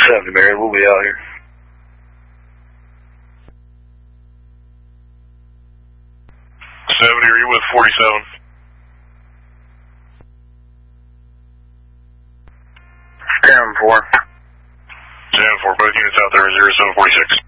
70, Mary. We'll be out here. Are you with 47? 10-4. 10-4, both units out there, 0746.